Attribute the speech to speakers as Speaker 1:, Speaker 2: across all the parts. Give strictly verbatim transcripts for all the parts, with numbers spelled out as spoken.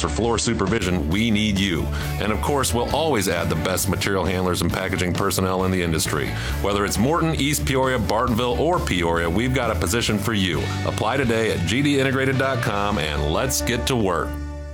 Speaker 1: or floor supervision, we need you. And of course, we'll always add the best material handlers and packaging personnel in the industry. Whether it's Morton, East Peoria, Bartonville, or Peoria, we've got a position for you. Apply today at g d integrated dot com and let's get to work.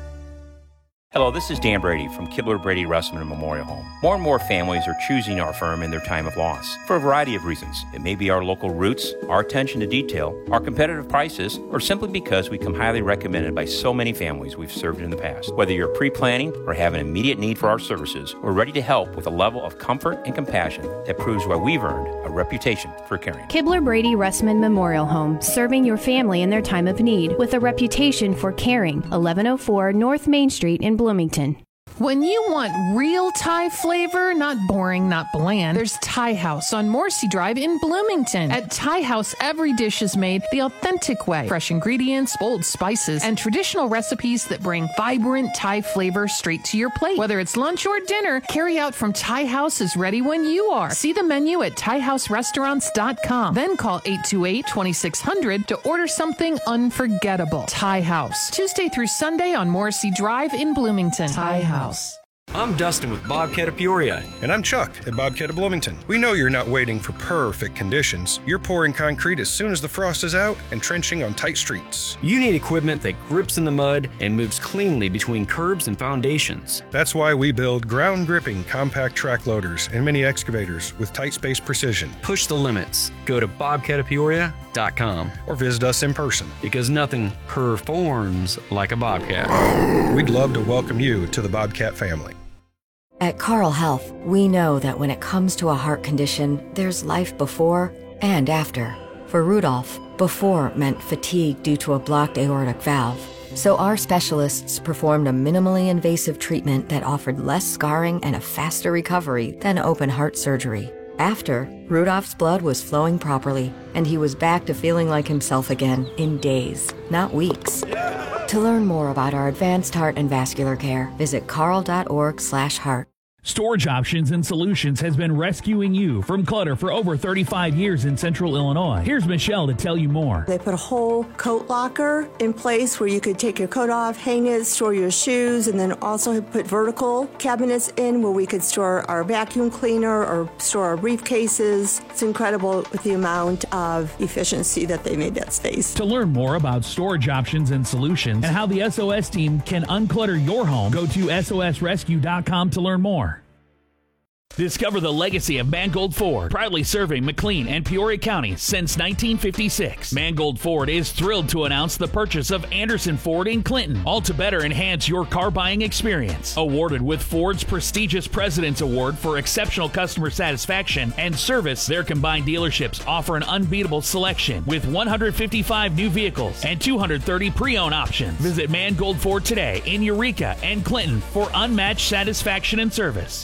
Speaker 2: Hello, this is Dan Brady from Kibler Brady Russman Memorial Home. More and more families are choosing our firm in their time of loss for a variety of reasons. It may be our local roots, our attention to detail, our competitive prices, or simply because we come highly recommended by so many families we've served in the past. Whether you're pre-planning or have an immediate need for our services, we're ready to help with a level of comfort and compassion that proves why we've earned a reputation for caring.
Speaker 3: Kibler Brady Russman Memorial Home, serving your family in their time of need with a reputation for caring. eleven oh four North Main Street in Bloomington.
Speaker 4: When you want real Thai flavor, not boring, not bland, there's Thai House on Morrissey Drive in Bloomington. At Thai House, every dish is made the authentic way. Fresh ingredients, bold spices, and traditional recipes that bring vibrant Thai flavor straight to your plate. Whether it's lunch or dinner, carry out from Thai House is ready when you are. See the menu at thai house restaurants dot com. Then call eight two eight, two six zero zero to order something unforgettable. Thai House, Tuesday through Sunday on Morrissey Drive in Bloomington. Thai House.
Speaker 5: I'm Dustin with Bobcat of Peoria.
Speaker 6: And I'm Chuck at Bobcat of Bloomington. We know you're not waiting for perfect conditions. You're pouring concrete as soon as the frost is out and trenching on tight streets.
Speaker 5: You need equipment that grips in the mud and moves cleanly between curbs and foundations.
Speaker 6: That's why we build ground-gripping compact track loaders and mini excavators with tight space precision.
Speaker 5: Push the limits. Go to bobcat of peoria dot com
Speaker 6: or visit us in person.
Speaker 5: Because nothing performs like a Bobcat.
Speaker 6: We'd love to welcome you to the Bobcat family.
Speaker 7: At Carle Health, we know that when it comes to a heart condition, there's life before and after. For Rudolph, before meant fatigue due to a blocked aortic valve. So our specialists performed a minimally invasive treatment that offered less scarring and a faster recovery than open heart surgery. After, Rudolph's blood was flowing properly, and he was back to feeling like himself again in days, not weeks. To learn more about our advanced heart and vascular care, visit carle dot org slash heart.
Speaker 8: Storage Options and Solutions has been rescuing you from clutter for over thirty-five years in Central Illinois. Here's Michelle to tell you more.
Speaker 9: They put a whole coat locker in place where you could take your coat off, hang it, store your shoes, and then also put vertical cabinets in where we could store our vacuum cleaner or store our briefcases. It's incredible with the amount of efficiency that they made that space.
Speaker 8: To learn more about Storage Options and Solutions and how the S O S team can unclutter your home, go to S O S rescue dot com to learn more. Discover the legacy of Mangold Ford, proudly serving McLean and Peoria County since nineteen fifty-six. Mangold Ford is thrilled to announce the purchase of Anderson Ford in Clinton, all to better enhance your car buying experience. Awarded with Ford's prestigious President's Award for exceptional customer satisfaction and service, their combined dealerships offer an unbeatable selection with one hundred fifty-five new vehicles and two hundred thirty pre-owned options. Visit Mangold Ford today in Eureka and Clinton for unmatched satisfaction and service.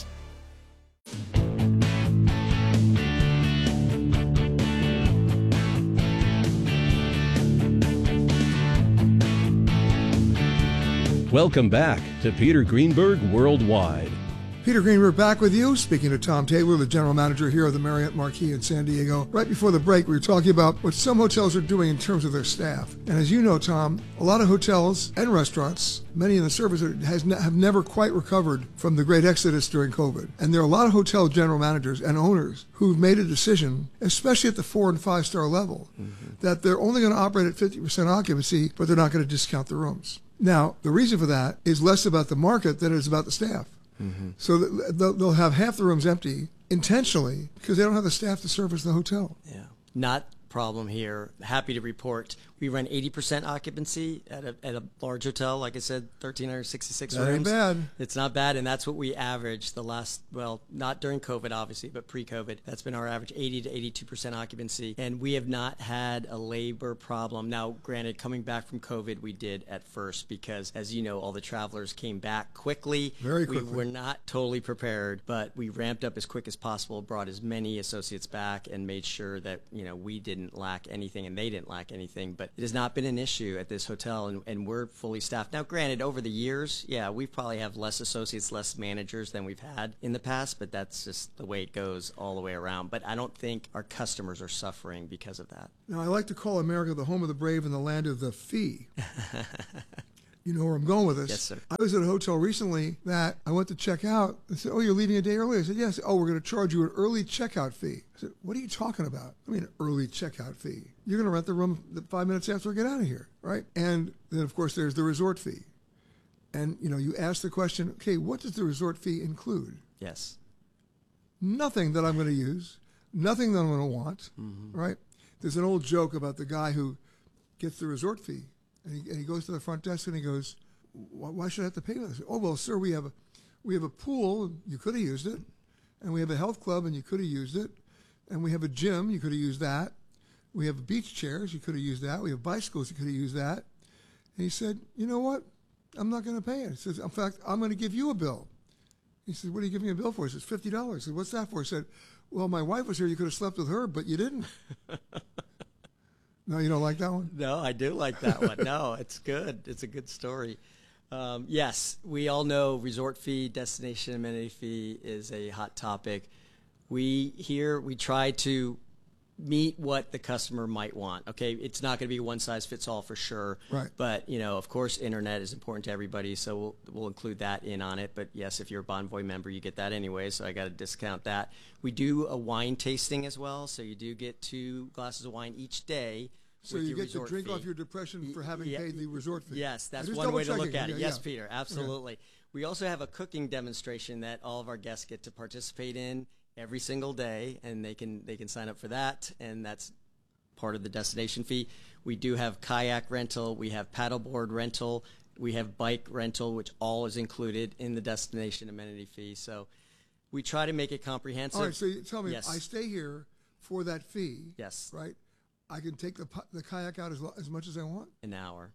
Speaker 10: Welcome back to Peter Greenberg Worldwide.
Speaker 11: Peter Greenberg back with you, speaking to Tom Taylor, the general manager here of the Marriott Marquis in San Diego. Right before the break, we were talking about what some hotels are doing in terms of their staff. And as you know, Tom, a lot of hotels and restaurants, many in the service, has ne- have never quite recovered from the great exodus during COVID. And there are a lot of hotel general managers and owners who've made a decision, especially at the four and five star level, mm-hmm. that they're only going to operate at fifty percent occupancy, but they're not going to discount the rooms. Now, the reason for that is less about the market than it is about the staff. Mm-hmm. So they'll, they'll have half the rooms empty intentionally because they don't have the staff to service the hotel.
Speaker 12: Yeah, not a problem here. Happy to report we run eighty percent occupancy at a, at a large hotel. Like I said, one thousand three hundred sixty-six
Speaker 11: that
Speaker 12: rooms.
Speaker 11: That ain't bad.
Speaker 12: It's not bad, and that's what we averaged the last, well, not during COVID, obviously, but pre-COVID. That's been our average, eighty to eighty-two percent occupancy, and we have not had a labor problem. Now, granted, coming back from COVID, we did at first because, as you know, all the travelers came back quickly.
Speaker 11: Very quickly.
Speaker 12: We were not totally prepared, but we ramped up as quick as possible, brought as many associates back, and made sure that, you know, we didn't lack anything, and they didn't lack anything, but it has not been an issue at this hotel, and, and we're fully staffed. Now, granted, over the years, yeah, we probably have less associates, less managers than we've had in the past, but that's just the way it goes all the way around. But I don't think our customers are suffering because of that.
Speaker 11: Now, I like to call America the home of the brave and the land of the fee. You know where I'm going with this?
Speaker 12: Yes, sir.
Speaker 11: I was at a hotel recently that I went to check out. They said, oh, you're leaving a day early? I said, yes. Oh, we're going to charge you an early checkout fee. I said, what are you talking about? I mean, an early checkout fee. You're going to rent the room five minutes after I get out of here, right? And then, of course, there's the resort fee. And, you know, you ask the question, okay, what does the resort fee include?
Speaker 12: Yes.
Speaker 11: Nothing that I'm going to use, nothing that I'm going to want,
Speaker 12: mm-hmm.
Speaker 11: right? There's an old joke about the guy who gets the resort fee. And he, and he goes to the front desk and he goes, why, why should I have to pay for this? Oh, well, sir, we have a we have a pool, you could have used it. And we have a health club, and you could have used it. And we have a gym, you could have used that. We have beach chairs, you could have used that. We have bicycles, you could have used that. And he said, you know what? I'm not going to pay it. He says, in fact, I'm going to give you a bill. He said, what are you giving me a bill for? He says, fifty dollars. I said, what's that for? He said, well, my wife was here, you could have slept with her, but you didn't. No, you don't like that one?
Speaker 12: No, I do like that one. No, it's good. It's a good story. Um, yes, we all know resort fee, destination amenity fee is a hot topic. We here, we try to meet what the customer might want. Okay, it's not going to be one size fits all for sure.
Speaker 11: Right.
Speaker 12: But, you know, of course, internet is important to everybody, so we'll, we'll include that in on it. But, yes, if you're a Bonvoy member, you get that anyway, so I got to discount that. We do a wine tasting as well, so you do get two glasses of wine each day.
Speaker 11: So you get to drink fee. off your depression for having
Speaker 12: yeah,
Speaker 11: paid the resort fee.
Speaker 12: Yes, that's one way to look at it.
Speaker 11: Yeah,
Speaker 12: yes,
Speaker 11: yeah.
Speaker 12: Peter, absolutely. Okay. We also have a cooking demonstration that all of our guests get to participate in every single day, and they can they can sign up for that, and that's part of the destination fee. We do have kayak rental, we have paddleboard rental, we have bike rental, which all is included in the destination amenity fee. So we try to make it comprehensive.
Speaker 11: All right, so you tell me,
Speaker 12: yes.
Speaker 11: I stay here for that fee.
Speaker 12: Yes.
Speaker 11: Right? I can take the the kayak out as as much as I want.
Speaker 12: An hour.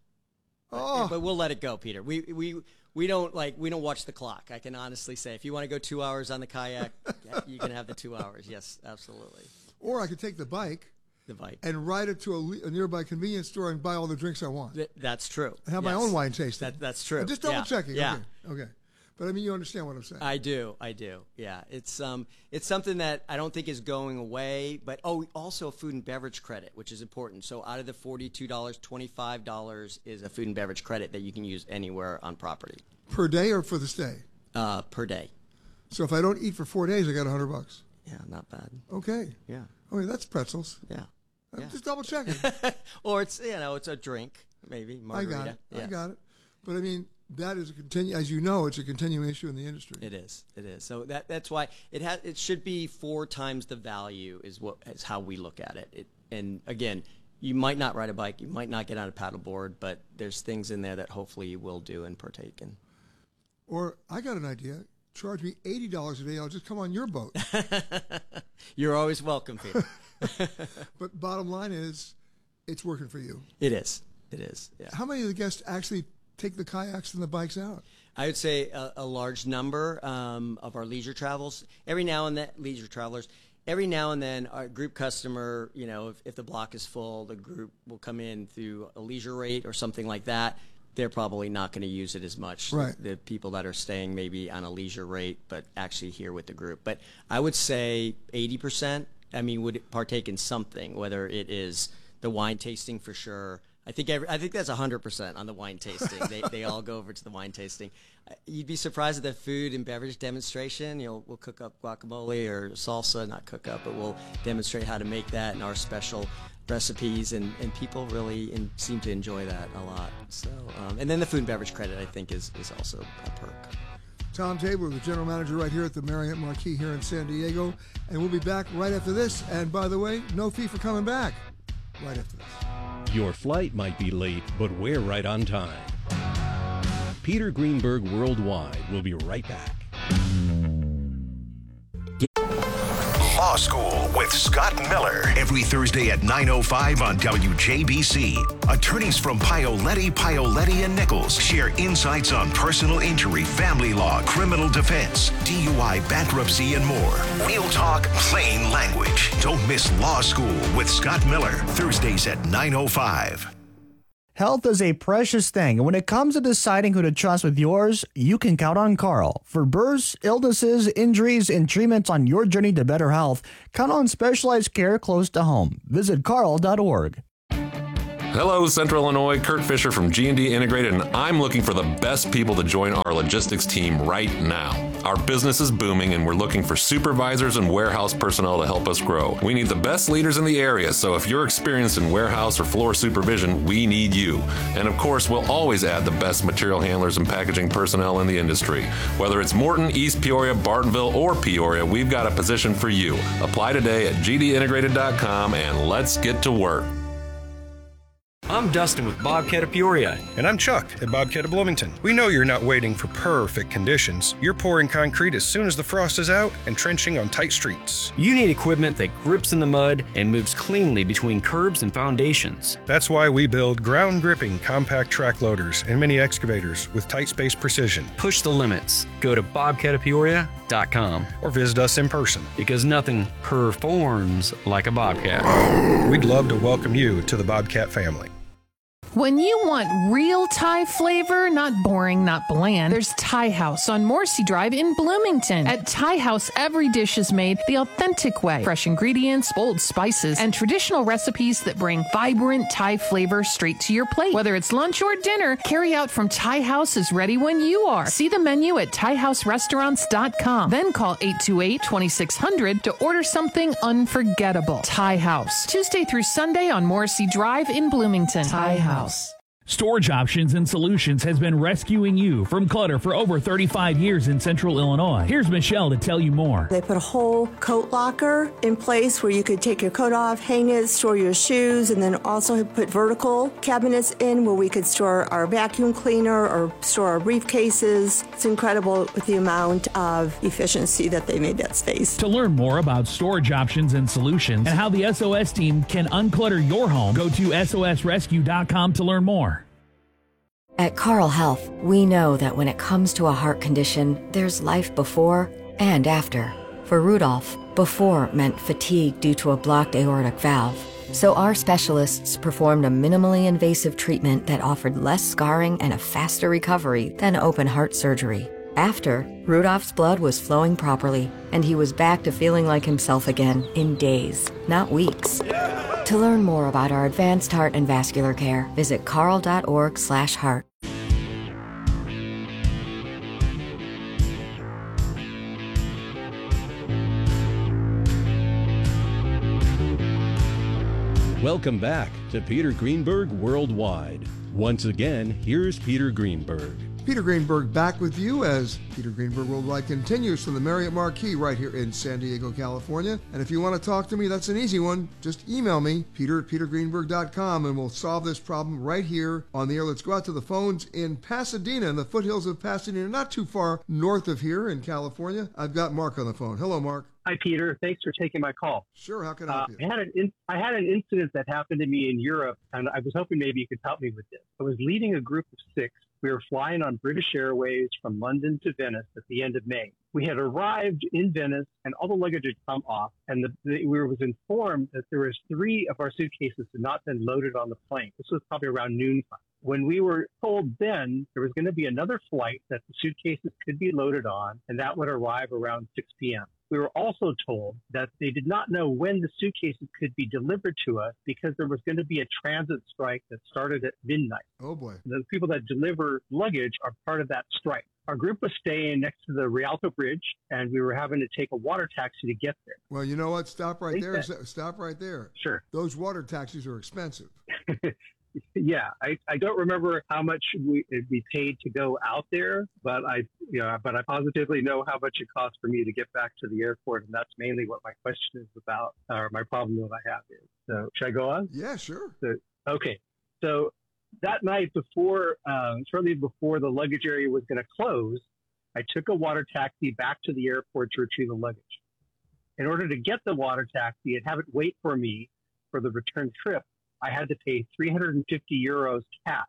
Speaker 11: Oh.
Speaker 12: But, but we'll let it go, Peter. We we we don't like we don't watch the clock. I can honestly say, if you want to go two hours on the kayak, you can have the two hours. Yes, absolutely.
Speaker 11: Or I could take the bike.
Speaker 12: The bike.
Speaker 11: And ride it to a, a nearby convenience store and buy all the drinks I want.
Speaker 12: Th- that's true.
Speaker 11: And have
Speaker 12: yes.
Speaker 11: my own wine tasting.
Speaker 12: That, that's true.
Speaker 11: I'm just double
Speaker 12: yeah.
Speaker 11: checking.
Speaker 12: Yeah.
Speaker 11: Okay. Okay. But I mean, you understand what I'm saying.
Speaker 12: I do, I do. Yeah, it's um, it's something that I don't think is going away. But oh, also a food and beverage credit, which is important. So out of the forty-two dollars, twenty-five dollars is a food and beverage credit that you can use anywhere on property.
Speaker 11: Per day or for the stay?
Speaker 12: Uh, per day.
Speaker 11: So if I don't eat for four days, I got a hundred bucks.
Speaker 12: Yeah, not bad.
Speaker 11: Okay.
Speaker 12: Yeah.
Speaker 11: I mean, that's pretzels.
Speaker 12: Yeah.
Speaker 11: I'm
Speaker 12: yeah.
Speaker 11: just double checking.
Speaker 12: Or it's you know it's a drink maybe margarita.
Speaker 11: I got it.
Speaker 12: Yes.
Speaker 11: I got it. But I mean. That is a continue, as you know, it's a continuing issue in the industry.
Speaker 12: It is. It is. So that that's why it has. It should be four times the value is what is how we look at it. it. And again, you might not ride a bike, you might not get on a paddleboard, but there's things in there that hopefully you will do and partake in.
Speaker 11: Or I got an idea. Charge me eighty dollars a day. I'll just come on your boat.
Speaker 12: You're always welcome, Peter.
Speaker 11: But bottom line is, it's working for you.
Speaker 12: It is. It is. Yeah.
Speaker 11: How many of the guests actually take the kayaks and the bikes out?
Speaker 12: I would say a, a large number um, of our leisure travels. Every now and then, leisure travelers. Every now and then, our group customer, you know, if, if the block is full, the group will come in through a leisure rate or something like that. They're probably not going to use it as much.
Speaker 11: Right.
Speaker 12: The, the people that are staying maybe on a leisure rate, but actually here with the group. But I would say eighty percent, I mean, would partake in something, whether it is the wine tasting for sure. I think every, I think that's one hundred percent on the wine tasting. They they all go over to the wine tasting. You'd be surprised at the food and beverage demonstration. You know, we'll cook up guacamole or salsa, not cook up, but we'll demonstrate how to make that and our special recipes, and, and people really in, seem to enjoy that a lot. So, um, and then the food and beverage credit, I think, is, is also a perk.
Speaker 11: Tom Tabler, the general manager right here at the Marriott Marquis here in San Diego, and we'll be back right after this. And by the way, no fee for coming back right after this.
Speaker 10: Your flight might be late, but we're right on time. Peter Greenberg Worldwide will be right back.
Speaker 13: Law School with Scott Miller. Every Thursday at nine oh five on W J B C. Attorneys from Paoletti, Paoletti and Nichols share insights on personal injury, family law, criminal defense, D U I, bankruptcy, and more. Real talk, plain language. Don't miss Law School with Scott Miller. Thursdays at nine oh five.
Speaker 14: Health is a precious thing, and when it comes to deciding who to trust with yours, you can count on Carl. For births, illnesses, injuries, and treatments on your journey to better health, count on specialized care close to home. Visit carl dot org.
Speaker 1: Hello, Central Illinois. Kurt Fisher from G and D Integrated, and I'm looking for the best people to join our logistics team right now. Our business is booming, and we're looking for supervisors and warehouse personnel to help us grow. We need the best leaders in the area, so if you're experienced in warehouse or floor supervision, we need you. And of course, we'll always add the best material handlers and packaging personnel in the industry. Whether it's Morton, East Peoria, Bartonville, or Peoria, we've got a position for you. Apply today at g d integrated dot com, and let's get to work.
Speaker 5: I'm Dustin with Bobcat of Peoria.
Speaker 6: And I'm Chuck at Bobcat of Bloomington. We know you're not waiting for perfect conditions. You're pouring concrete as soon as the frost is out and trenching on tight streets.
Speaker 5: You need equipment that grips in the mud and moves cleanly between curbs and foundations.
Speaker 6: That's why we build ground-gripping compact track loaders and mini excavators with tight space precision.
Speaker 5: Push the limits. Go to bobcat of peoria dot com
Speaker 6: or visit us in person.
Speaker 5: Because nothing performs like a Bobcat.
Speaker 6: We'd love to welcome you to the Bobcat family.
Speaker 4: When you want real Thai flavor, not boring, not bland, there's Thai House on Morrissey Drive in Bloomington. At Thai House, every dish is made the authentic way. Fresh ingredients, bold spices, and traditional recipes that bring vibrant Thai flavor straight to your plate. Whether it's lunch or dinner, carry out from Thai House is ready when you are. See the menu at thai house restaurants dot com. Then call eight two eight, two six zero zero to order something unforgettable. Thai House, Tuesday through Sunday on Morrissey Drive in Bloomington. Thai House.
Speaker 8: Storage Options and Solutions has been rescuing you from clutter for over thirty-five years in Central Illinois. Here's Michelle to tell you more.
Speaker 9: They put a whole coat locker in place where you could take your coat off, hang it, store your shoes, and then also put vertical cabinets in where we could store our vacuum cleaner or store our briefcases. It's incredible with the amount of efficiency that they made that space.
Speaker 8: To learn more about Storage Options and Solutions and how the S O S team can unclutter your home, go to S O S rescue dot com to learn more.
Speaker 7: At Carle Health, we know that when it comes to a heart condition, there's life before and after. For Rudolph, before meant fatigue due to a blocked aortic valve. So our specialists performed a minimally invasive treatment that offered less scarring and a faster recovery than open heart surgery. After, Rudolph's blood was flowing properly, and he was back to feeling like himself again in days, not weeks. To learn more about our advanced heart and vascular care, visit carle dot org slash heart.
Speaker 10: Welcome back to Peter Greenberg Worldwide. Once again, here's Peter Greenberg.
Speaker 11: Peter Greenberg back with you as Peter Greenberg Worldwide continues from the Marriott Marquis right here in San Diego, California. And if you want to talk to me, that's an easy one. Just email me, peter at peter greenberg dot com, and we'll solve this problem right here on the air. Let's go out to the phones in Pasadena, in the foothills of Pasadena, not too far north of here in California. I've got Mark on the phone. Hello, Mark.
Speaker 15: Hi, Peter. Thanks for taking my call.
Speaker 11: Sure. How can I help
Speaker 15: uh,
Speaker 11: you?
Speaker 15: I had, an in, I had an incident that happened to me in Europe, and I was hoping maybe you could help me with this. I was leading a group of six. We were flying on British Airways from London to Venice at the end of May. We had arrived in Venice, and all the luggage had come off, and the, the, we was informed that there was three of our suitcases had not been loaded on the plane. This was probably around noon time. When we were told then there was going to be another flight that the suitcases could be loaded on, and that would arrive around six p.m. We were also told that they did not know when the suitcases could be delivered to us because there was going to be a transit strike that started at midnight.
Speaker 11: Oh, boy.
Speaker 15: The people that deliver luggage are part of that strike. Our group was staying next to the Rialto Bridge, and we were having to take a water taxi to get there.
Speaker 11: Well, you know what? Stop right there.
Speaker 15: That,
Speaker 11: Stop right there.
Speaker 15: Sure.
Speaker 11: Those water taxis are expensive.
Speaker 15: Yeah, I, I don't remember how much we we paid to go out there, but I you know, but I positively know how much it cost for me to get back to the airport, and that's mainly what my question is about, or my problem that I have is. So, should I go on?
Speaker 11: Yeah, sure.
Speaker 15: So, okay, so that night before, um, shortly before the luggage area was going to close, I took a water taxi back to the airport to retrieve the luggage. In order to get the water taxi and have it wait for me for the return trip, I had to pay three hundred fifty euros cash.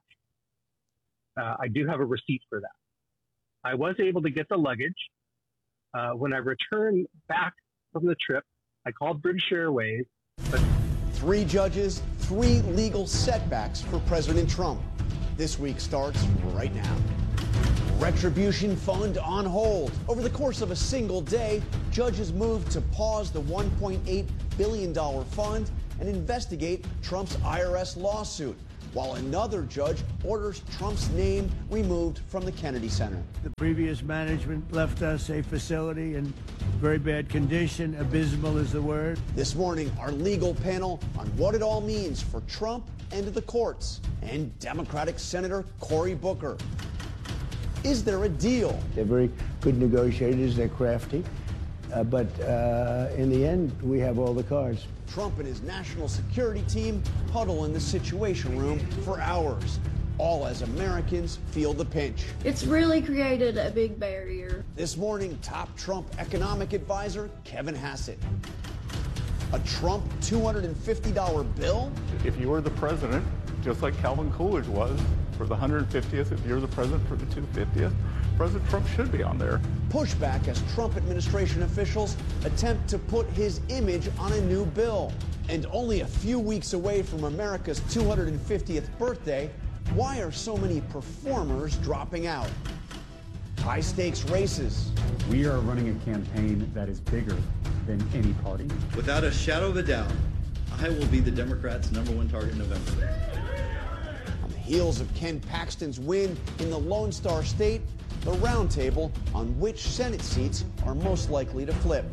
Speaker 15: Uh, I do have a receipt for that. I was able to get the luggage. Uh, when I returned back from the trip, I called British Airways. But
Speaker 16: three judges, three legal setbacks for President Trump. This week starts right now. Retribution fund on hold. Over the course of a single day, judges moved to pause the one point eight billion dollars fund and investigate Trump's I R S lawsuit. while another judge orders Trump's name removed from the Kennedy Center.
Speaker 17: The previous management left us a facility in very bad condition. Abysmal is the word.
Speaker 16: This morning, our legal panel on what it all means for Trump and the courts, and Democratic Senator Cory Booker. Is there a deal?
Speaker 17: They're very good negotiators. They're crafty. Uh, but uh, in the end, we have all the cards.
Speaker 16: Trump and his national security team huddle in the Situation Room for hours, all as Americans feel the pinch.
Speaker 18: It's really created a big barrier.
Speaker 16: This morning, top Trump economic advisor Kevin Hassett. A Trump two hundred fifty dollar bill?
Speaker 19: If you were the president, just like Calvin Coolidge was for the one hundred fiftieth, if you're the president for the two hundred fiftieth, President Trump should be on there.
Speaker 16: Pushback as Trump administration officials attempt to put his image on a new bill. And only a few weeks away from America's two hundred fiftieth birthday, why are so many performers dropping out? High-stakes races.
Speaker 20: We are running a campaign that is bigger than any party.
Speaker 21: Without a shadow of a doubt, I will be the Democrats' number one target in November.
Speaker 16: On the heels of Ken Paxton's win in the Lone Star State, the roundtable on which Senate seats are most likely to flip.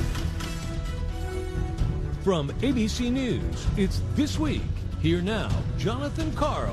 Speaker 10: From A B C News, it's This Week. Here now, Jonathan Karl.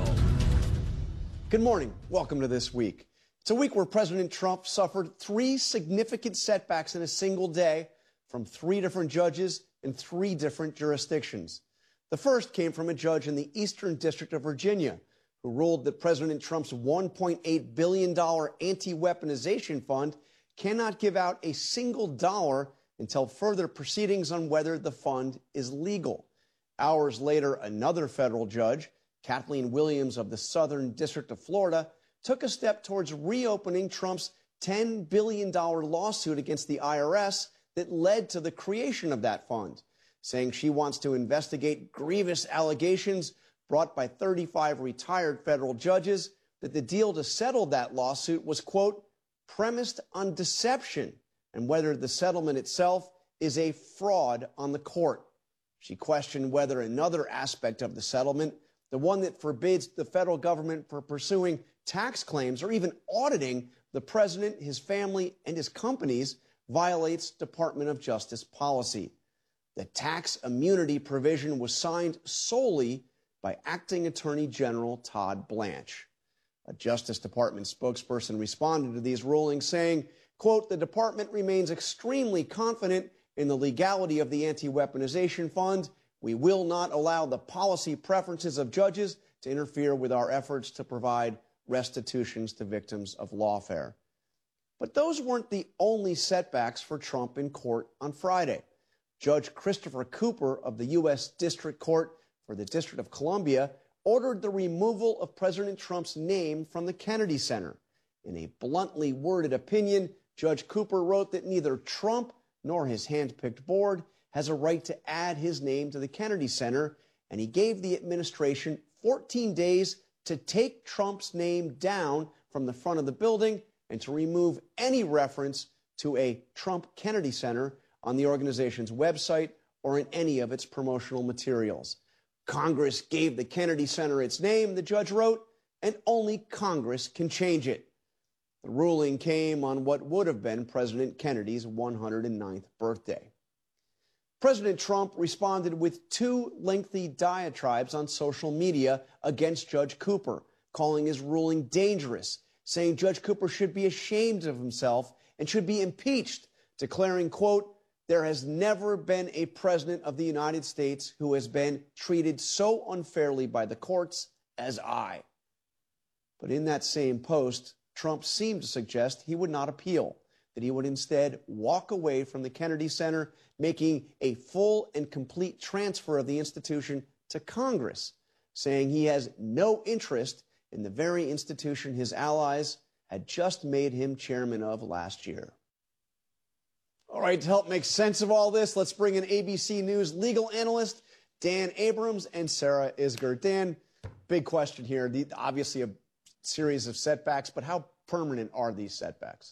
Speaker 16: Good morning. Welcome to This Week. It's a week where President Trump suffered three significant setbacks in a single day from three different judges in three different jurisdictions. The first came from a judge in the Eastern District of Virginia, who ruled that President Trump's one point eight billion dollars anti-weaponization fund cannot give out a single dollar until further proceedings on whether the fund is legal. Hours later, another federal judge, Kathleen Williams of the Southern District of Florida, took a step towards reopening Trump's ten billion dollars lawsuit against the I R S that led to the creation of that fund, saying she wants to investigate grievous allegations brought by thirty-five retired federal judges that the deal to settle that lawsuit was, quote, premised on deception, and whether the settlement itself is a fraud on the court. She questioned whether another aspect of the settlement, the one that forbids the federal government from pursuing tax claims or even auditing the president, his family, and his companies, violates Department of Justice policy. The tax immunity provision was signed solely by Acting Attorney General Todd Blanche. A Justice Department spokesperson responded to these rulings saying, quote, the department remains extremely confident in the legality of the anti-weaponization fund. We will not allow the policy preferences of judges to interfere with our efforts to provide restitutions to victims of lawfare. But those weren't the only setbacks for Trump in court on Friday. Judge Christopher Cooper of the U S District Court for the District of Columbia ordered the removal of President Trump's name from the Kennedy Center. In a bluntly worded opinion, Judge Cooper wrote that neither Trump nor his hand-picked board has a right to add his name to the Kennedy Center, and he gave the administration fourteen days to take Trump's name down from the front of the building and to remove any reference to a Trump Kennedy Center on the organization's website or in any of its promotional materials. Congress gave the Kennedy Center its name, the judge wrote, and only Congress can change it. The ruling came on what would have been President Kennedy's one hundred ninth birthday. President Trump responded with two lengthy diatribes on social media against Judge Cooper, calling his ruling dangerous, saying Judge Cooper should be ashamed of himself and should be impeached, declaring, quote, there has never been a president of the United States who has been treated so unfairly by the courts as I. But in that same post, Trump seemed to suggest he would not appeal, that he would instead walk away from the Kennedy Center, making a full and complete transfer of the institution to Congress, saying he has no interest in the very institution his allies had just made him chairman of last year. All right, to help make sense of all this, let's bring in A B C News legal analyst Dan Abrams and Sarah Isgur. Dan, big question here. The, obviously a series of setbacks, but how permanent are these setbacks?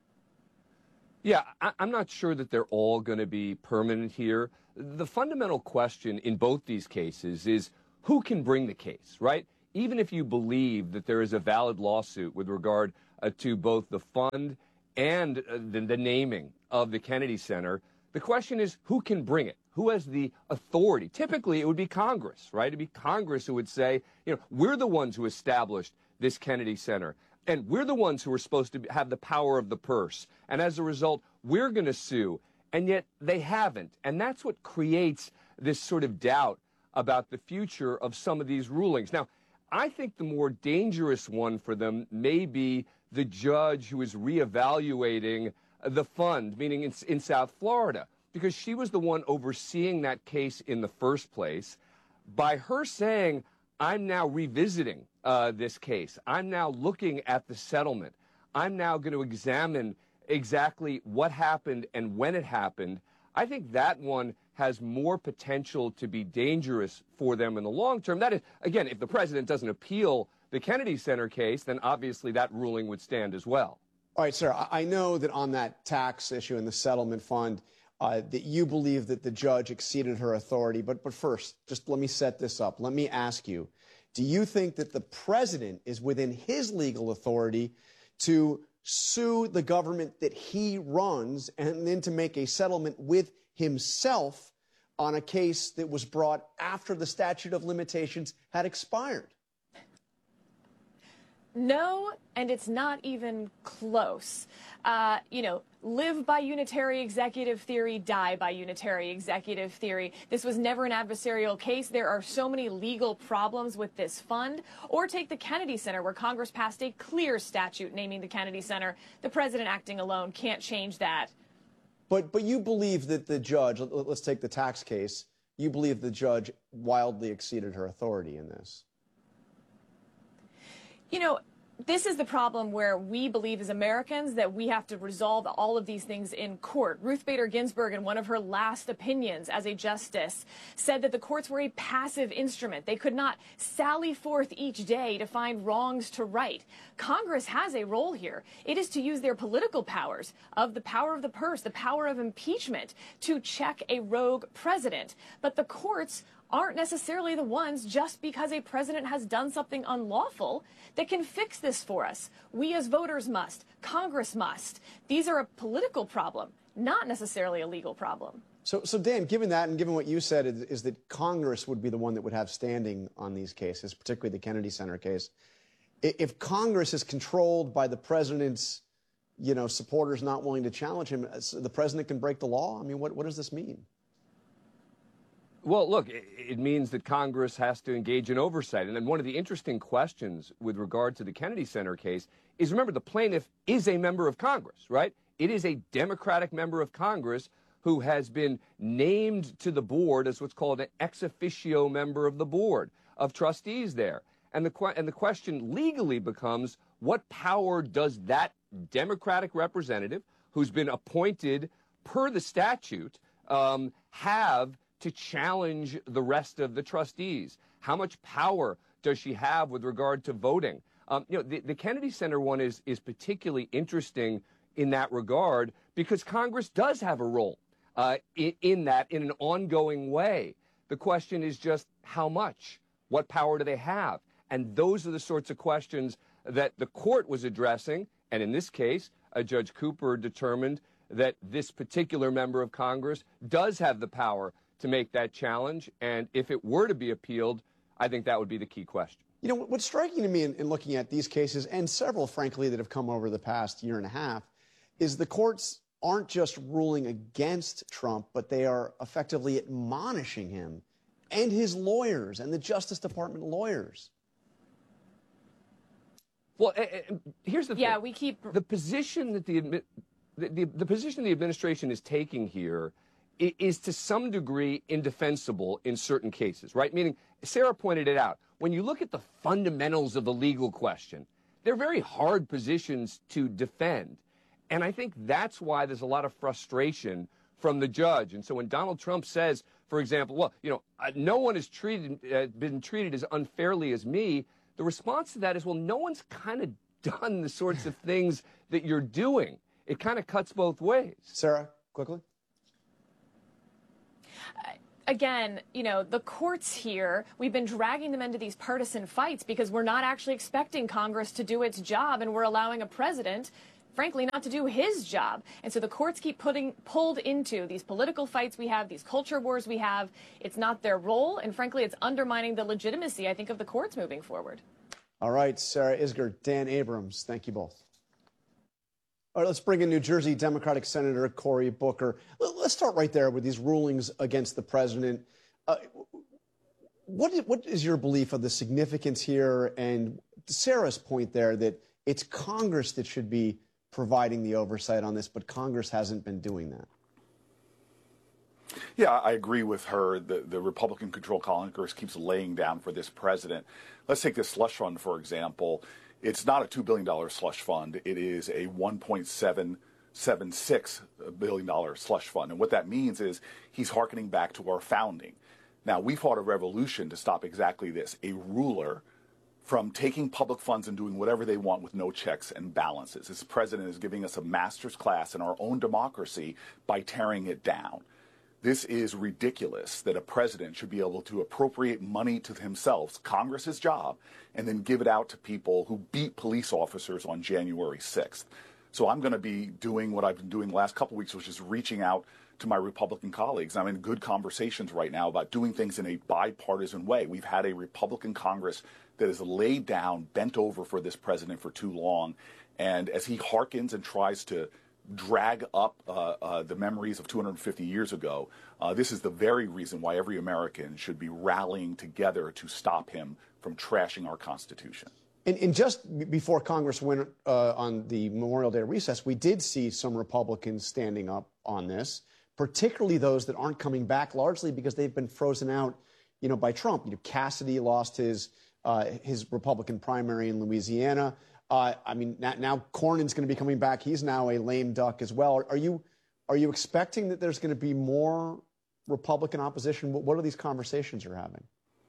Speaker 22: Yeah, I, I'm not sure that they're all going to be permanent here. The fundamental question in both these cases is who can bring the case, right? even if you believe that there is a valid lawsuit with regard uh, to both the fund and uh, the, the naming of the Kennedy Center, the question is who can bring it? Who has the authority? Typically, it would be Congress, right? It'd be Congress who would say, you know, we're the ones who established this Kennedy Center, and we're the ones who are supposed to have the power of the purse. And as a result, we're going to sue. And yet they haven't. And that's what creates this sort of doubt about the future of some of these rulings. Now, I think the more dangerous one for them may be the judge who is reevaluating the fund, meaning in, in South Florida, because she was the one overseeing that case in the first place. By her saying, I'm now revisiting uh, this case, I'm now looking at the settlement, I'm now going to examine exactly what happened and when it happened, I think that one has more potential to be dangerous for them in the long term. That is, again, if the president doesn't appeal the Kennedy Center case, then obviously that ruling would stand as well.
Speaker 16: All right, sir, I know that on that tax issue in the settlement fund, uh, that you believe that the judge exceeded her authority. But, but first, just let me set this up. Let me ask you, do you think that the president is within his legal authority to sue the government that he runs and then to make a settlement with himself on a case that was brought after the statute of limitations had expired?
Speaker 2: No, and it's not even close. Uh, you know, live by unitary executive theory, die by unitary executive theory. This was never an adversarial case. There are so many legal problems with this fund. Or take the Kennedy Center, where Congress passed a clear statute naming the Kennedy Center. The president acting alone can't change that.
Speaker 16: But, but you believe that the judge, let's take the tax case, you believe the judge wildly exceeded her authority in this?
Speaker 2: You know, this is the problem where we believe as Americans that we have to resolve all of these things in court. Ruth Bader Ginsburg, in one of her last opinions as a justice, said that the courts were a passive instrument. They could not sally forth each day to find wrongs to right. Congress has a role here. It is to use their political powers of the power of the purse, the power of impeachment, to check a rogue president. But the courts aren't necessarily the ones, just because a president has done something unlawful, that can fix this for us. We as voters must. Congress must. These are a political problem, not necessarily a legal problem.
Speaker 16: So, so Dan, given that and given what you said is, is that Congress would be the one that would have standing on these cases, particularly the Kennedy Center case. If Congress is controlled by the president's, you know, supporters not willing to challenge him, the president can break the law? I mean, what, what does this mean?
Speaker 22: Well, look, it means that Congress has to engage in oversight. And then one of the interesting questions with regard to the Kennedy Center case is, remember, the plaintiff is a member of Congress, right? It is a Democratic member of Congress who has been named to the board as what's called an ex officio member of the board of trustees there. And the, and the question legally becomes, what power does that Democratic representative, who's been appointed per the statute, um, have to challenge the rest of the trustees? How much power does she have with regard to voting? Um, you know, the, the Kennedy Center one is, is particularly interesting in that regard because Congress does have a role uh, in, in that in an ongoing way. The question is just how much? What power do they have? And those are the sorts of questions that the court was addressing. And in this case, uh, Judge Cooper determined that this particular member of Congress does have the power to make that challenge. And if it were to be appealed, I think that would be the key question.
Speaker 16: You know, what's striking to me in, in looking at these cases, and several, frankly, that have come over the past year and a half, is the courts aren't just ruling against Trump, but they are effectively admonishing him and his lawyers and the Justice Department lawyers.
Speaker 22: Well, uh, here's the thing.
Speaker 2: Yeah, we keep...
Speaker 22: The position that the, the, the, the position the administration is taking here is to some degree indefensible in certain cases, right? Meaning, Sarah pointed it out. When you look at the fundamentals of the legal question, they're very hard positions to defend. And I think that's why there's a lot of frustration from the judge. And so when Donald Trump says, for example, well, you know, uh, no one has treated, uh, been treated as unfairly as me, the response to that is, well, no one's kind of done the sorts of things that you're doing. It kind of cuts both ways.
Speaker 16: Sarah, quickly.
Speaker 2: again, you know, the courts here, we've been dragging them into these partisan fights because we're not actually expecting Congress to do its job, and we're allowing a president, frankly, not to do his job. And so the courts keep putting pulled into these political fights we have, these culture wars we have. It's not their role, and frankly, it's undermining the legitimacy, I think, of the courts moving forward.
Speaker 16: All right, Sarah Isgur, Dan Abrams, thank you both. All right, let's bring in New Jersey Democratic Senator Cory Booker. Let's start right there with these rulings against the president. Uh, what, is, what is your belief of the significance here, and Sarah's point there that it's Congress that should be providing the oversight on this, but Congress hasn't been doing that?
Speaker 3: Yeah, I agree with her. The, the Republican-controlled Congress keeps laying down for this president. Let's take this slush fund, for example. It's not a two billion dollars slush fund. It is a one point seven seven six billion dollars slush fund. And what that means is he's hearkening back to our founding. Now, we fought a revolution to stop exactly this, a ruler from taking public funds and doing whatever they want with no checks and balances. This president is giving us a master's class in our own democracy by tearing it down. This is ridiculous that a president should be able to appropriate money to himself, Congress's job, and then give it out to people who beat police officers on January sixth. So I'm going to be doing what I've been doing the last couple of weeks, which is reaching out to my Republican colleagues. I'm in good conversations right now about doing things in a bipartisan way. We've had a Republican Congress that has laid down, bent over for this president for too long. And as he hearkens and tries to drag up uh, uh, the memories of two hundred fifty years ago, uh, this is the very reason why every American should be rallying together to stop him from trashing our Constitution.
Speaker 16: And, and just before Congress went uh, on the Memorial Day recess, we did see some Republicans standing up on this, particularly those that aren't coming back, largely because they've been frozen out, you know, by Trump. You know, Cassidy lost his uh, his Republican primary in Louisiana. Uh, I mean, now, now Cornyn's going to be coming back. He's now a lame duck as well. Are you are you expecting that there's going to be more Republican opposition? What, what are these conversations you're having?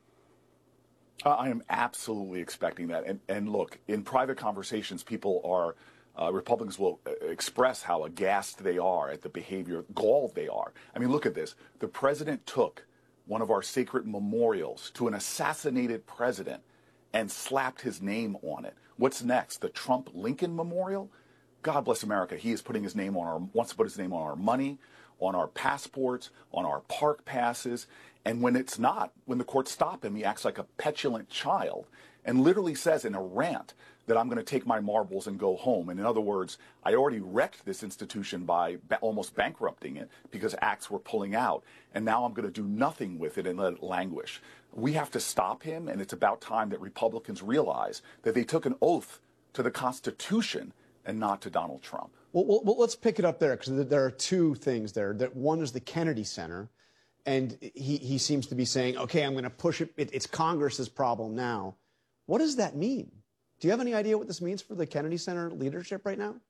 Speaker 3: Uh, I am absolutely expecting that. And, and look, in private conversations, people are, uh, Republicans will express how aghast they are at the behavior, galled they are. I mean, look at this. The president took one of our sacred memorials to an assassinated president and slapped his name on it. What's next? The Trump Lincoln Memorial? God bless America. He is putting his name on our, wants to put his name on our money, on our passports, on our park passes. And when it's not, when the courts stop him, he acts like a petulant child and literally says in a rant that I'm going to take my marbles and go home. And in other words, I already wrecked this institution by ba- almost bankrupting it because acts were pulling out. And now I'm going to do nothing with it and let it languish. We have to stop him, and it's about time that Republicans realize that they took an oath to the Constitution and not to Donald Trump.
Speaker 16: Well, well, well let's pick it up there, because there are two things there. That one is the Kennedy Center, and he, he seems to be saying, okay, I'm going to push it. it. It's Congress's problem now. What does that mean? Do you have any idea what this means for the Kennedy Center leadership right now?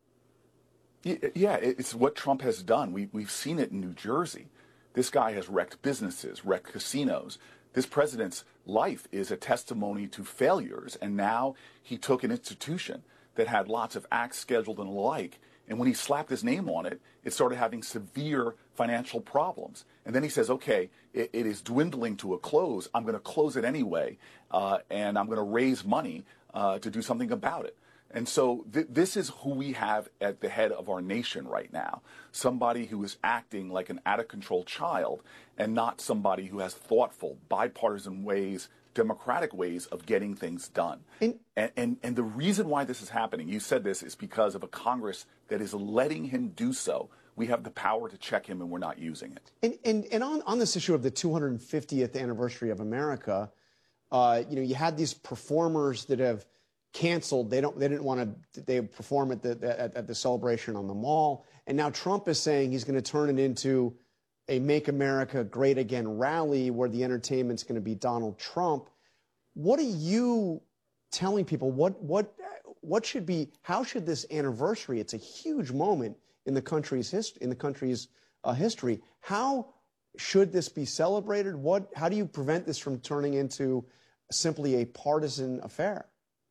Speaker 3: Yeah, it's what Trump has done. We, we've seen it in New Jersey. This guy has wrecked businesses, wrecked casinos. This president's life is a testimony to failures, and now he took an institution that had lots of acts scheduled and the like, and when he slapped his name on it, it started having severe financial problems. And then he says, okay, it, it is dwindling to a close. I'm going to close it anyway, uh, and I'm going to raise money uh, to do something about it. And so th- this is who we have at the head of our nation right now, somebody who is acting like an out-of-control child and not somebody who has thoughtful, bipartisan ways, democratic ways of getting things done. And, and, and, and the reason why this is happening, you said this, is because of a Congress that is letting him do so. We have the power to check him, and we're not using it.
Speaker 16: And, and, and on, on this issue of the two hundred fiftieth anniversary of America, uh, you know, you had these performers that have canceled. They don't. They didn't want to. They perform at the at, at the celebration on the Mall, and now Trump is saying he's going to turn it into a "Make America Great Again" rally where the entertainment's going to be Donald Trump. What are you telling people? What what what should be? How should this anniversary? It's a huge moment in the country's history. In the country's uh, history, how should this be celebrated? What? How do you prevent this from turning into simply a partisan affair?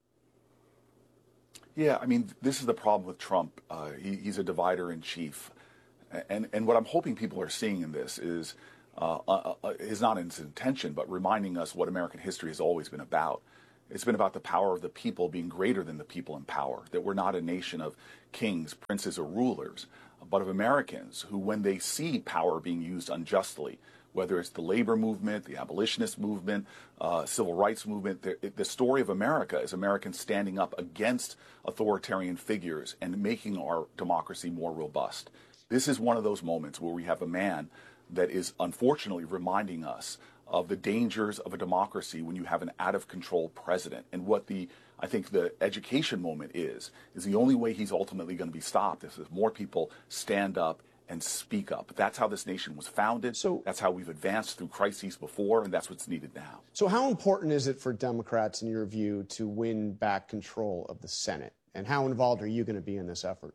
Speaker 3: Yeah, I mean, this is the problem with Trump. Uh, he, he's a divider in chief. And, and what I'm hoping people are seeing in this is uh, uh, uh, is not in its intention, but reminding us what American history has always been about. It's been about the power of the people being greater than the people in power, that we're not a nation of kings, princes, or rulers, but of Americans who, when they see power being used unjustly, whether it's the labor movement, the abolitionist movement, uh, civil rights movement, the, the story of America is Americans standing up against authoritarian figures and making our democracy more robust. This is one of those moments where we have a man that is unfortunately reminding us of the dangers of a democracy when you have an out-of-control president. And what the, I think the education moment is, is the only way he's ultimately going to be stopped is if more people stand up and speak up. That's how this nation was founded. So that's how we've advanced through crises before, and that's what's needed now.
Speaker 16: So how important is it for Democrats, in your view, to win back control of the Senate? And how involved are you going to be in this effort?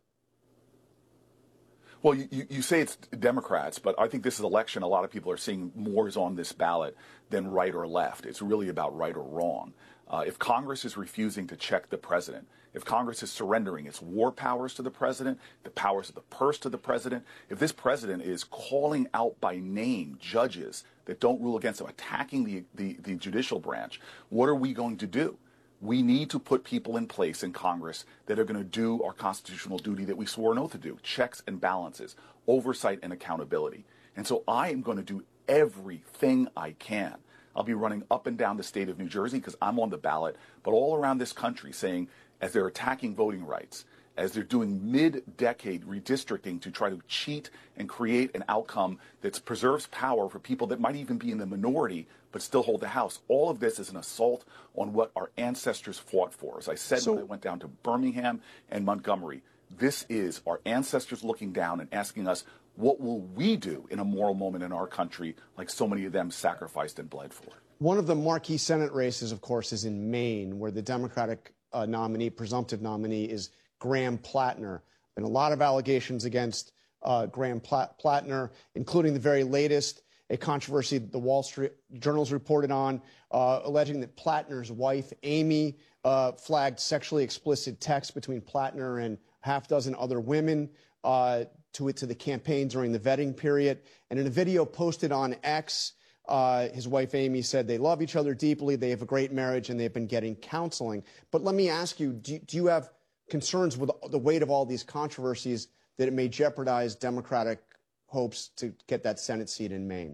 Speaker 3: Well, you, you say it's Democrats, but I think this is election. A lot of people are seeing more is on this ballot than right or left. It's really about right or wrong. Uh, if Congress is refusing to check the president, if Congress is surrendering its war powers to the president, the powers of the purse to the president, if this president is calling out by name judges that don't rule against him, attacking the, the, the judicial branch, what are we going to do? We need to put people in place in Congress that are going to do our constitutional duty that we swore an oath to do, checks and balances, oversight and accountability. And so I am going to do everything I can. I'll be running up and down the state of New Jersey because I'm on the ballot, but all around this country saying, as they're attacking voting rights, as they're doing mid-decade redistricting to try to cheat and create an outcome that preserves power for people that might even be in the minority but still hold the House. All of this is an assault on what our ancestors fought for. As I said so, when I went down to Birmingham and Montgomery, this is our ancestors looking down and asking us, what will we do in a moral moment in our country like so many of them sacrificed and bled for?
Speaker 16: One of the marquee Senate races, of course, is in Maine, where the Democratic uh, nominee, presumptive nominee, is Graham Plattner. Been a lot of allegations against uh, Graham Plat- Plattner, including the very latest, a controversy that the Wall Street Journal's reported on, uh, alleging that Plattner's wife, Amy, uh, flagged sexually explicit texts between Plattner and a half dozen other women uh, to it to the campaign during the vetting period. And in a video posted on X, uh, his wife, Amy, said they love each other deeply, they have a great marriage, and they've been getting counseling. But let me ask you, do, do you have concerns with the weight of all these controversies that it may jeopardize Democratic hopes to get that Senate seat in Maine?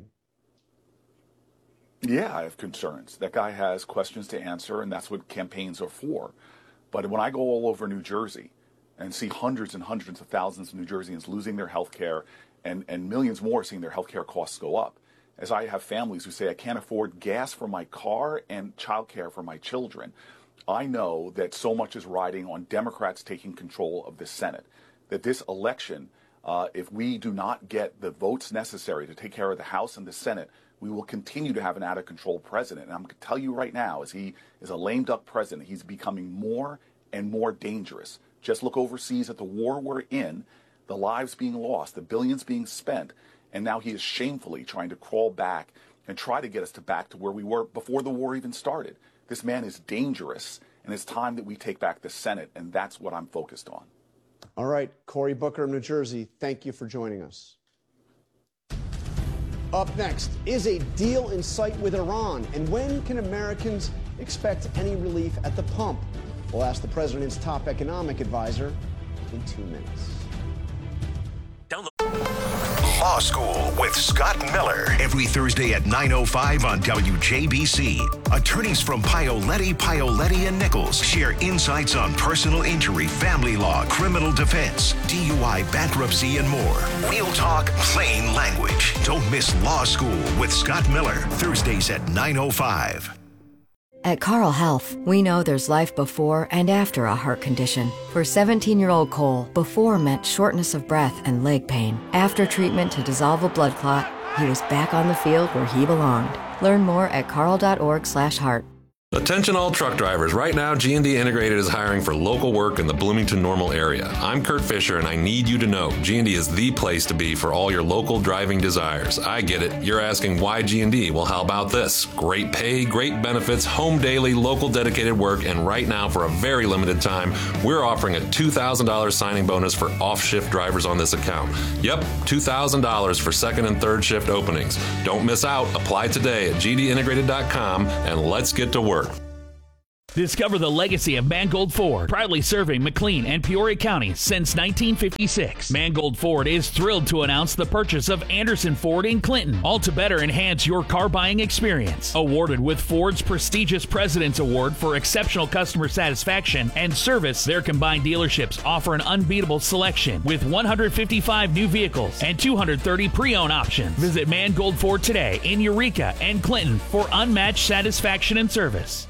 Speaker 3: Yeah, I have concerns. That guy has questions to answer, and that's what campaigns are for. But when I go all over New Jersey and see hundreds and hundreds of thousands of New Jerseyans losing their health care and, and millions more seeing their health care costs go up, as I have families who say I can't afford gas for my car and childcare for my children, I know that so much is riding on Democrats taking control of the Senate, that this election, uh, if we do not get the votes necessary to take care of the House and the Senate, we will continue to have an out-of-control president. And I'm going to tell you right now, as he is a lame duck president, he's becoming more and more dangerous. Just look overseas at the war we're in, the lives being lost, the billions being spent, and now he is shamefully trying to crawl back and try to get us to back to where we were before the war even started. This man is dangerous, and it's time that we take back the Senate, and that's what I'm focused on.
Speaker 16: All right, Cory Booker of New Jersey, thank you for joining us. Up next, is a deal in sight with Iran, and when can Americans expect any relief at the pump? We'll ask the president's top economic advisor in two minutes.
Speaker 12: Law School with Scott Miller. Every Thursday at nine oh five on W J B C. Attorneys from Paoletti, Paoletti and Nichols share insights on personal injury, family law, criminal defense, D U I, bankruptcy, and more. We'll talk plain language. Don't miss Law School with Scott Miller. Thursdays at nine oh five.
Speaker 7: At Carle Health, we know there's life before and after a heart condition. For seventeen-year-old Cole, before meant shortness of breath and leg pain. After treatment to dissolve a blood clot, he was back on the field where he belonged. Learn more at carle dot org slash heart.
Speaker 1: Attention all truck drivers. Right now, G and D Integrated is hiring for local work in the Bloomington-Normal area. I'm Kurt Fisher, and I need you to know G and D is the place to be for all your local driving desires. I get it. You're asking why G and D? Well, how about this? Great pay, great benefits, home daily, local dedicated work, and right now, for a very limited time, we're offering a two thousand dollars signing bonus for off-shift drivers on this account. Yep, two thousand dollars for second and third shift openings. Don't miss out. Apply today at G D integrated dot com, and let's get to work.
Speaker 8: Discover the legacy of Mangold Ford, proudly serving McLean and Peoria County since nineteen fifty-six. Mangold Ford is thrilled to announce the purchase of Anderson Ford in Clinton, all to better enhance your car buying experience. Awarded with Ford's prestigious President's Award for exceptional customer satisfaction and service, their combined dealerships offer an unbeatable selection with one hundred fifty-five new vehicles and two hundred thirty pre-owned options. Visit Mangold Ford today in Eureka and Clinton for unmatched satisfaction and service.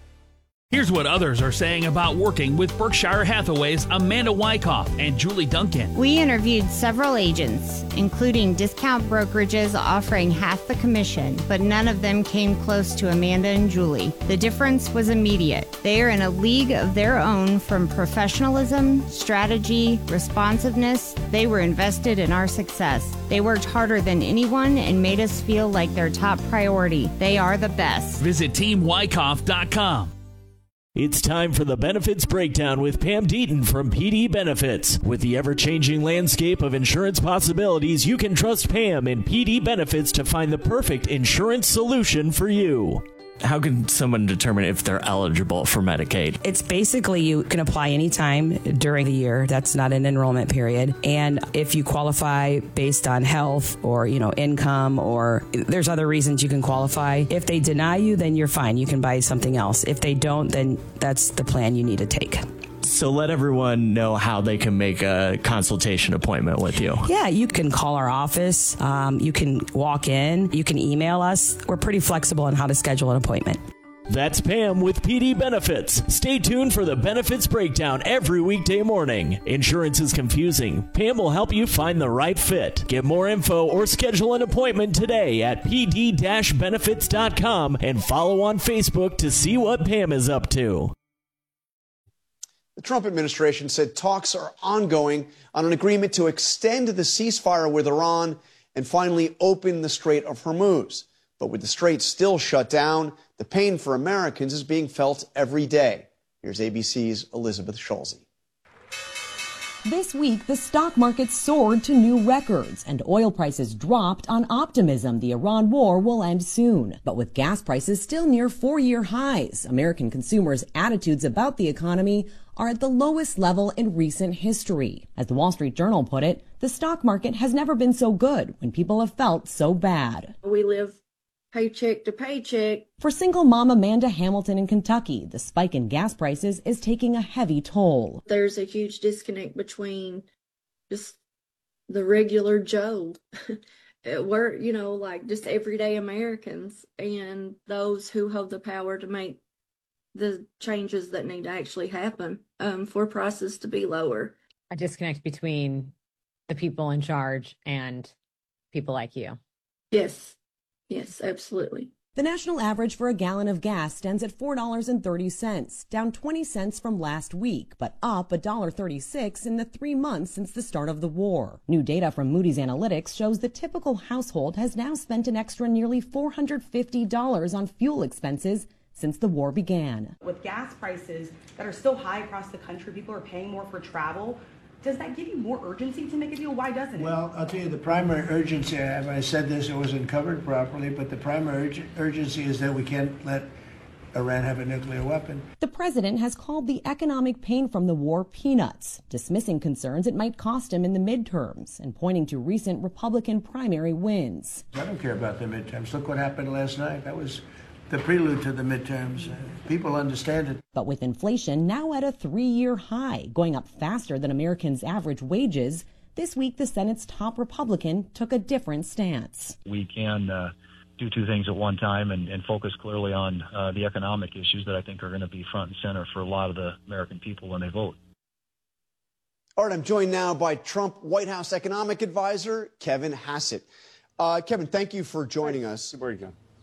Speaker 8: Here's what others are saying about working with Berkshire Hathaway's Amanda Wyckoff and Julie Duncan.
Speaker 13: We interviewed several agents, including discount brokerages offering half the commission, but none of them came close to Amanda and Julie. The difference was immediate. They are in a league of their own from professionalism, strategy, responsiveness. They were invested in our success. They worked harder than anyone and made us feel like their top priority. They are the best.
Speaker 8: Visit team wyckoff dot com.
Speaker 14: It's time for the Benefits Breakdown with Pam Deaton from P D Benefits. With the ever-changing landscape of insurance possibilities, you can trust Pam and P D Benefits to find the perfect insurance solution for you.
Speaker 23: How can someone determine if they're eligible for Medicaid?
Speaker 24: It's basically you can apply anytime during the year. That's not an enrollment period. And if you qualify based on health or, you know, income, or there's other reasons you can qualify. If they deny you, then you're fine. You can buy something else. If they don't, then that's the plan you need to take.
Speaker 23: So let everyone know how they can make a consultation appointment with you.
Speaker 24: Yeah, you can call our office. Um, you can walk in. You can email us. We're pretty flexible on how to schedule an appointment.
Speaker 14: That's Pam with P D Benefits. Stay tuned for the Benefits Breakdown every weekday morning. Insurance is confusing. Pam will help you find the right fit. Get more info or schedule an appointment today at P D benefits dot com and follow on Facebook to see what Pam is up to.
Speaker 16: The Trump administration said talks are ongoing on an agreement to extend the ceasefire with Iran and finally open the Strait of Hormuz. But with the strait still shut down, the pain for Americans is being felt every day. Here's A B C's Elizabeth Schulze.
Speaker 25: This week, the stock market soared to new records and oil prices dropped on optimism the Iran war will end soon. But with gas prices still near four-year highs, American consumers' attitudes about the economy are at the lowest level in recent history. As the Wall Street Journal put it, the stock market has never been so good when people have felt so bad.
Speaker 18: We live paycheck to paycheck.
Speaker 25: For single mom Amanda Hamilton in Kentucky, the spike in gas prices is taking a heavy toll.
Speaker 18: There's a huge disconnect between just the regular Joe. We're, you know, like just everyday Americans and those who hold the power to make the changes that need to actually happen um, for prices to be lower.
Speaker 26: A disconnect between the people in charge and people like you.
Speaker 18: Yes. Yes, absolutely.
Speaker 25: The national average for a gallon of gas stands at four dollars and thirty cents, down twenty cents from last week, but up one dollar and thirty-six cents in the three months since the start of the war. New data from Moody's Analytics shows the typical household has now spent an extra nearly four hundred fifty dollars on fuel expenses since the war began.
Speaker 27: With gas prices that are still high across the country, people are paying more for travel. Does that give you more urgency to make a deal? Why doesn't it?
Speaker 17: Well, I'll tell you, the primary urgency, if I said this, it wasn't covered properly, but the primary urg- urgency is that we can't let Iran have a nuclear weapon.
Speaker 25: The president has called the economic pain from the war peanuts, dismissing concerns it might cost him in the midterms and pointing to recent Republican primary wins.
Speaker 17: I don't care about the midterms. Look what happened last night. That was the prelude to the midterms. Uh, people understand it.
Speaker 25: But with inflation now at a three-year high, going up faster than Americans' average wages, this week the Senate's top Republican took a different stance.
Speaker 28: We can uh, do two things at one time and, and focus clearly on uh, the economic issues that I think are going to be front and center for a lot of the American people when they vote.
Speaker 16: All right, I'm joined now by Trump White House economic advisor, Kevin Hassett. Uh, Kevin, thank you for joining us.
Speaker 29: Where you go?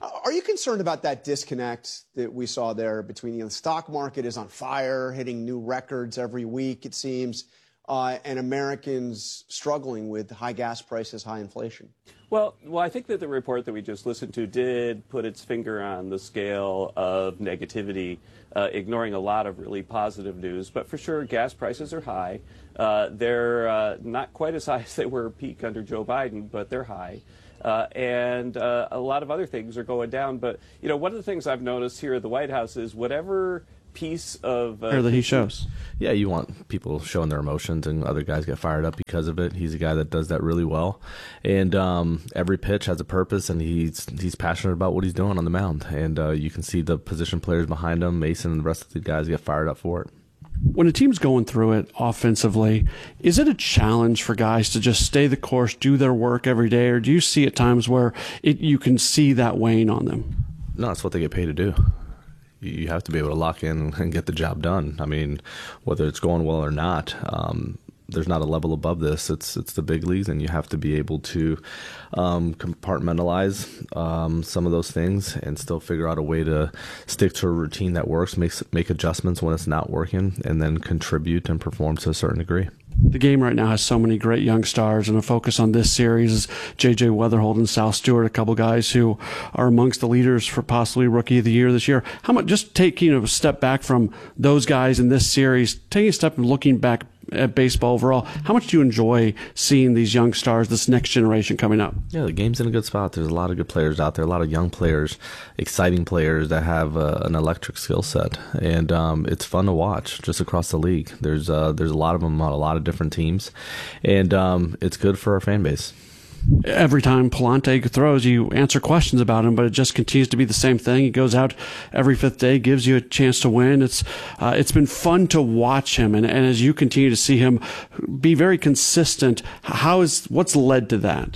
Speaker 16: Are you concerned about that disconnect that we saw there between, you know, the stock market is on fire, hitting new records every week, it seems, uh, and Americans struggling with high gas prices, high inflation?
Speaker 4: Well, well, I think that the report that we just listened to did put its finger on the scale of negativity, uh, ignoring a lot of really positive news. But for sure, gas prices are high. Uh, they're uh, not quite as high as they were peak under Joe Biden, but they're high. Uh, and uh, a lot of other things are going down. But, you know, one of the things I've noticed here at the White House is whatever piece of... Uh,
Speaker 5: that he shows.
Speaker 6: Yeah, you want people showing their emotions, and other guys get fired up because of it. He's a guy that does that really well. And um, every pitch has a purpose, and he's he's passionate about what he's doing on the mound. And uh, you can see the position players behind him, Mason and the rest of the guys get fired up for it.
Speaker 5: When a team's going through it offensively, is it a challenge for guys to just stay the course, do their work every day, or do you see at times where it, you can see that weighing on them?
Speaker 6: No, it's what they get paid to do. You have to be able to lock in and get the job done. I mean, whether it's going well or not, um, there's not a level above this. It's it's the big leagues, and you have to be able to um, compartmentalize um, some of those things and still figure out a way to stick to a routine that works, make, make adjustments when it's not working, and then contribute and perform to a certain degree.
Speaker 5: The game right now has so many great young stars, and a focus on this series is J J Weatherholt and Sal Stewart, a couple guys who are amongst the leaders for possibly Rookie of the Year this year. How much, just taking a step back from those guys in this series, taking a step and looking back at baseball overall, how much do you enjoy seeing these young stars, this next generation coming up?
Speaker 6: Yeah, the game's in a good spot. There's a lot of good players out there, a lot of young players, exciting players that have uh, an electric skill set, and um, it's fun to watch just across the league. There's uh, there's a lot of them on a lot of different teams, and um, it's good for our fan base.
Speaker 5: Every time Palante throws, you answer questions about him, but it just continues to be the same thing. He goes out every fifth day, gives you a chance to win. It's uh, it's been fun to watch him, and, and as you continue to see him be very consistent, how is what's led to that?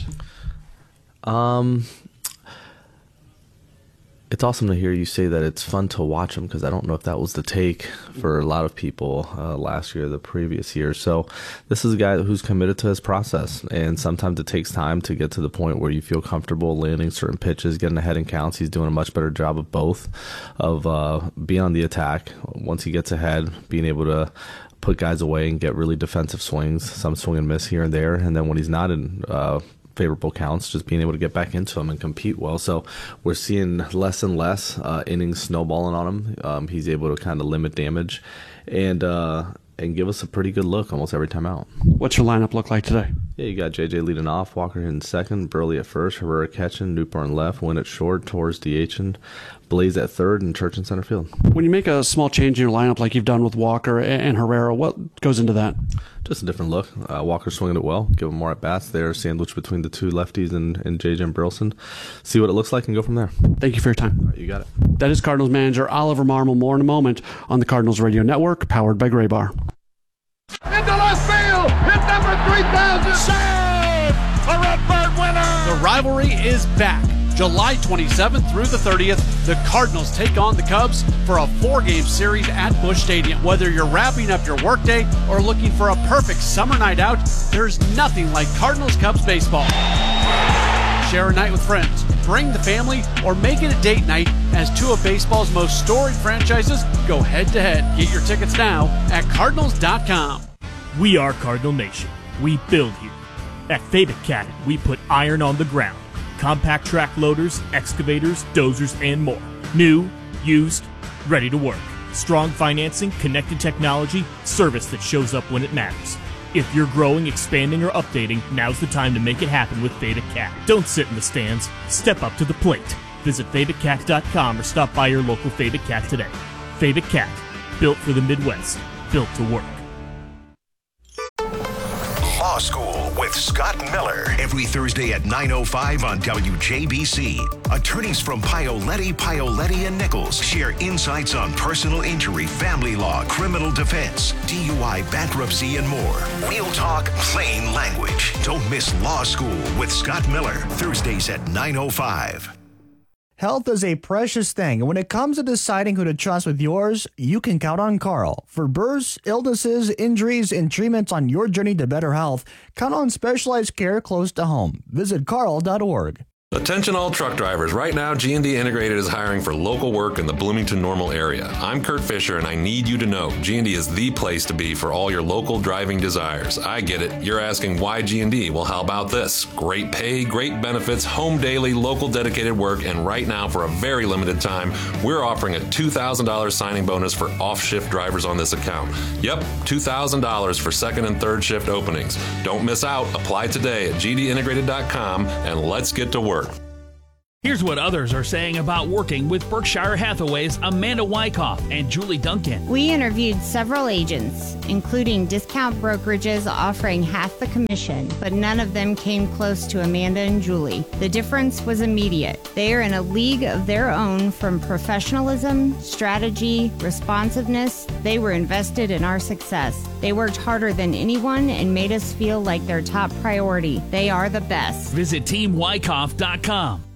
Speaker 6: Um, it's awesome to hear you say that it's fun to watch him, because I don't know if that was the take for a lot of people uh, last year, the previous year. So this is a guy who's committed to his process, and sometimes it takes time to get to the point where you feel comfortable landing certain pitches, getting ahead in counts. He's doing a much better job of both, of uh, being on the attack. Once he gets ahead, being able to put guys away and get really defensive swings, some swing and miss here and there. And then when he's not in uh, favorable counts, just being able to get back into them and compete well. So we're seeing less and less uh, innings snowballing on him. Um, he's able to kind of limit damage and uh, and give us a pretty good look almost every time out.
Speaker 5: What's your lineup look like today?
Speaker 6: Yeah, you got J J leading off, Walker in second, Burley at first, Herrera catching, Newport in left, Wynn at short, Torres DHing, Blaze at third, and Church in center field.
Speaker 5: When you make a small change in your lineup like you've done with Walker and Herrera, what goes into that?
Speaker 6: Just a different look. Uh, Walker swinging it well, give him more at bats there, sandwiched between the two lefties and, and J J and Burleson. See what it looks like and go from there.
Speaker 5: Thank you for your time.
Speaker 6: All right, you got it.
Speaker 5: That is Cardinals manager Oliver Marmol. More in a moment on the Cardinals Radio Network, powered by Gray Bar.
Speaker 9: Into left field, hit number three thousand. Save! A Redbird winner!
Speaker 11: The rivalry is back. July twenty-seventh through the thirtieth, the Cardinals take on the Cubs for a four-game series at Busch Stadium. Whether you're wrapping up your workday or looking for a perfect summer night out, there's nothing like Cardinals-Cubs baseball. Share a night with friends, bring the family, or make it a date night as two of baseball's most storied franchises go head-to-head. Get your tickets now at Cardinals dot com.
Speaker 15: We are Cardinal Nation. We build here. At Fabic Cat, we put iron on the ground. Compact track loaders, excavators, dozers, and more. New, used, ready to work. Strong financing, connected technology, service that shows up when it matters. If you're growing, expanding, or updating, now's the time to make it happen with Fabic Cat. Don't sit in the stands. Step up to the plate. Visit Fabic Cat dot com or stop by your local Fabic Cat today. Fabic Cat, built for the Midwest, built to work.
Speaker 12: Law School with Scott Miller. Every Thursday at nine oh five on W J B C. Attorneys from Paoletti, Paoletti and Nichols share insights on personal injury, family law, criminal defense, D U I, bankruptcy, and more. We'll talk plain language. Don't miss Law School with Scott Miller. Thursdays at nine oh five.
Speaker 19: Health is a precious thing, and when it comes to deciding who to trust with yours, you can count on Carl. For births, illnesses, injuries, and treatments on your journey to better health, count on specialized care close to home. Visit carl dot org.
Speaker 1: Attention all truck drivers. Right now, G and D Integrated is hiring for local work in the Bloomington-Normal area. I'm Kurt Fisher, and I need you to know G and D is the place to be for all your local driving desires. I get it. You're asking why G and D? Well, how about this? Great pay, great benefits, home daily, local dedicated work, and right now, for a very limited time, we're offering a two thousand dollars signing bonus for off-shift drivers on this account. Yep, two thousand dollars for second and third shift openings. Don't miss out. Apply today at G D integrated dot com, and let's get to work.
Speaker 8: Here's what others are saying about working with Berkshire Hathaway's Amanda Wyckoff and Julie Duncan.
Speaker 13: We interviewed several agents, including discount brokerages offering half the commission, but none of them came close to Amanda and Julie. The difference was immediate. They are in a league of their own from professionalism, strategy, responsiveness. They were invested in our success. They worked harder than anyone and made us feel like their top priority. They are the best.
Speaker 8: Visit team wyckoff dot com.